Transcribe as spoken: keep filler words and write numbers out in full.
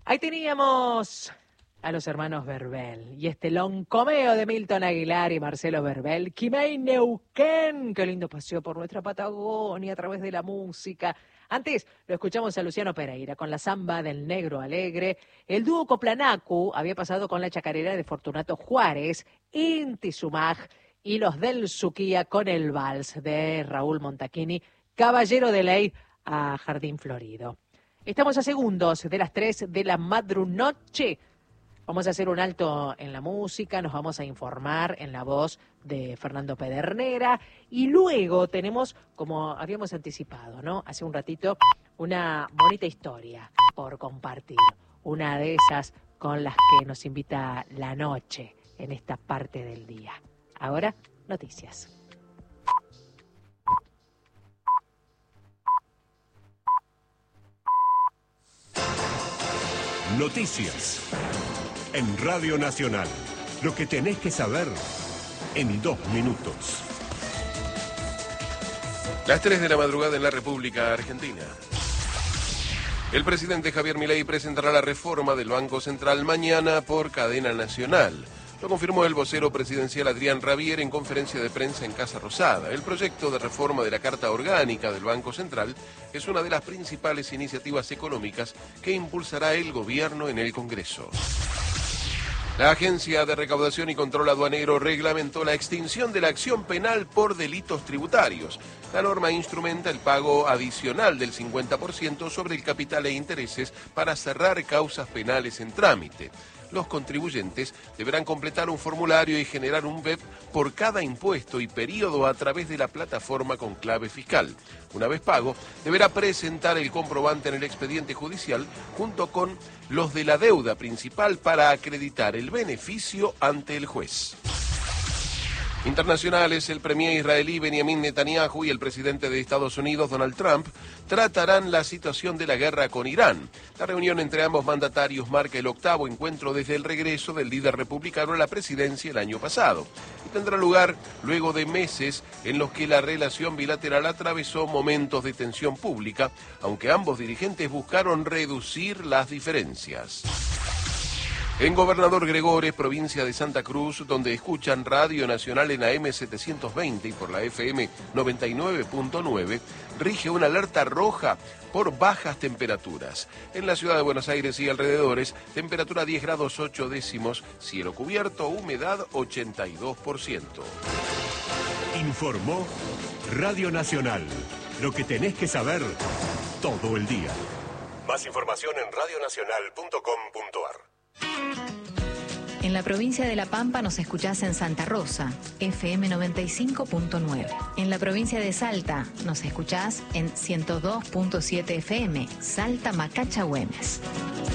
Ahí teníamos a los hermanos Verbel y este loncomeo de Milton Aguilar y Marcelo Verbel. Quimei Neuquén, qué lindo paseo por nuestra Patagonia a través de la música. Antes lo escuchamos a Luciano Pereira con la samba del Negro Alegre. El dúo Coplanacu había pasado con la chacarera de Fortunato Juárez, Inti Sumaj y los del Suquía con el vals de Raúl Montaquini, Caballero de Ley a Jardín Florido. Estamos a segundos de las tres de la madrunoche. Vamos a hacer un alto en la música, nos vamos a informar en la voz de Fernando Pedernera y luego tenemos, como habíamos anticipado, ¿no? Hace un ratito, una bonita historia por compartir. Una de esas con las que nos invita la noche en esta parte del día. Ahora, noticias. Noticias en Radio Nacional. Lo que tenés que saber en dos minutos. Las tres de la madrugada en la República Argentina. El presidente Javier Milei presentará la reforma del Banco Central mañana por cadena nacional. Lo confirmó el vocero presidencial Adrián Rabier en conferencia de prensa en Casa Rosada. El proyecto de reforma de la Carta Orgánica del Banco Central es una de las principales iniciativas económicas que impulsará el gobierno en el Congreso. La Agencia de Recaudación y Control Aduanero reglamentó la extinción de la acción penal por delitos tributarios. La norma instrumenta el pago adicional del cincuenta por ciento sobre el capital e intereses para cerrar causas penales en trámite. Los contribuyentes deberán completar un formulario y generar un B E P por cada impuesto y periodo a través de la plataforma con clave fiscal. Una vez pago, deberá presentar el comprobante en el expediente judicial junto con los de la deuda principal para acreditar el beneficio ante el juez. Internacionales, el premier israelí Benjamin Netanyahu y el presidente de Estados Unidos, Donald Trump, tratarán la situación de la guerra con Irán. La reunión entre ambos mandatarios marca el octavo encuentro desde el regreso del líder republicano a la presidencia el año pasado y tendrá lugar luego de meses en los que la relación bilateral atravesó momentos de tensión pública, aunque ambos dirigentes buscaron reducir las diferencias. En Gobernador Gregores, provincia de Santa Cruz, donde escuchan Radio Nacional en A M setecientos veinte y por la F M noventa y nueve punto nueve, rige una alerta roja por bajas temperaturas. En la ciudad de Buenos Aires y alrededores, temperatura diez grados ocho décimos, cielo cubierto, humedad ochenta y dos por ciento. Informó Radio Nacional. Lo que tenés que saber todo el día. Más información en radio nacional punto com punto a r. En la provincia de La Pampa nos escuchás en Santa Rosa, F M noventa y cinco punto nueve. En la provincia de Salta nos escuchás en ciento dos punto siete F M, Salta Macacha Güemes.